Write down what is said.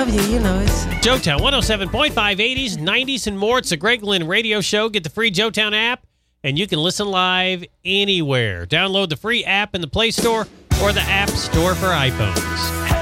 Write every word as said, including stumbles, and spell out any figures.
love you. You know, it's... Joetown, one oh seven point five, eighties, nineties, and more. It's the Greg Lynn Radio Show. Get the free Joetown app, and you can listen live anywhere. Download the free app in the Play Store or the App Store for iPhones.